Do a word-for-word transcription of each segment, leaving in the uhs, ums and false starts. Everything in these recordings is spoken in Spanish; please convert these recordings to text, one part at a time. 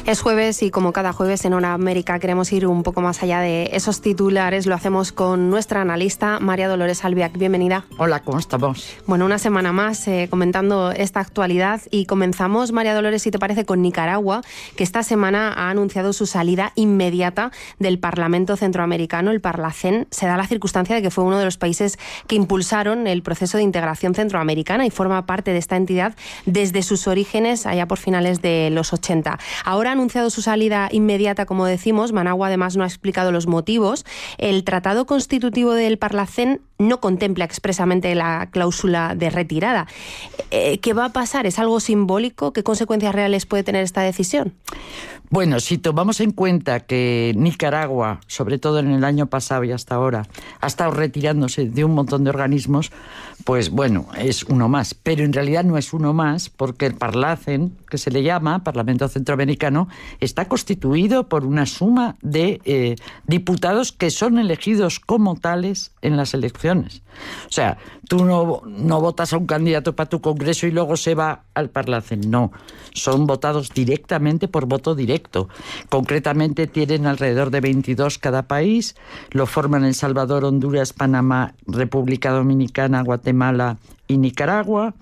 Es jueves y como cada jueves en Hora América queremos ir un poco más allá de esos titulares. Lo hacemos con nuestra analista María Dolores Albiac. Bienvenida. Hola, ¿cómo estamos? Bueno, una semana más eh, comentando esta actualidad y comenzamos, María Dolores, si te parece, con Nicaragua, que esta semana ha anunciado su salida inmediata del Parlamento Centroamericano, el Parlacén. Se da la circunstancia de que fue uno de los países que impulsaron el proceso de integración centroamericana y forma parte de esta entidad desde sus orígenes allá por finales de los ochenta. Ahora ha anunciado su salida inmediata, como decimos. Managua además no ha explicado los motivos. El Tratado Constitutivo del Parlacén no contempla expresamente la cláusula de retirada. Eh, ¿Qué va a pasar? ¿Es algo simbólico? ¿Qué consecuencias reales puede tener esta decisión? Bueno, si tomamos en cuenta que Nicaragua, sobre todo en el año pasado y hasta ahora, ha estado retirándose de un montón de organismos, pues bueno, es uno más. Pero en realidad no es uno más, porque el Parlacén, que se le llama Parlamento Centroamericano, está constituido por una suma de eh, diputados que son elegidos como tales en las elecciones. O sea, tú no, no votas a un candidato para tu congreso y luego se va al Parlacén. No, son votados directamente por voto directo. Concretamente tienen alrededor de veintidós cada país, lo forman El Salvador, Honduras, Panamá, República Dominicana, Guatemala y Nicaragua.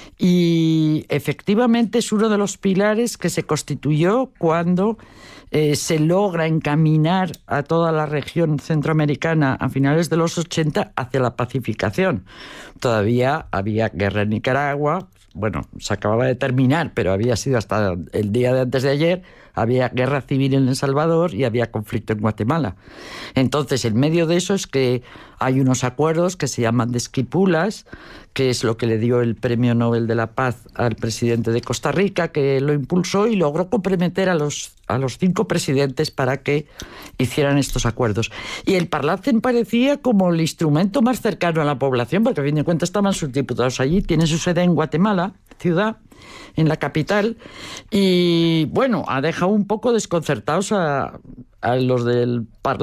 Y efectivamente es uno de los pilares que se constituyó cuando eh, se logra encaminar a toda la región centroamericana a finales de los ochenta hacia la pacificación. Todavía había guerra en Nicaragua, bueno, se acababa de terminar, pero había sido hasta el día de antes de ayer. Había guerra civil en El Salvador y había conflicto en Guatemala. Entonces, en medio de eso es que hay unos acuerdos que se llaman de Esquipulas, que es lo que le dio el Premio Nobel de la Paz al presidente de Costa Rica, que lo impulsó y logró comprometer a los, a los cinco presidentes para que hicieran estos acuerdos. Y el Parlacén parecía como el instrumento más cercano a la población, porque a fin de cuentas estaban sus diputados allí, tiene su sede en Guatemala, ciudad, en la capital, y bueno, ha dejado un poco desconcertados a, a los del Parlamento.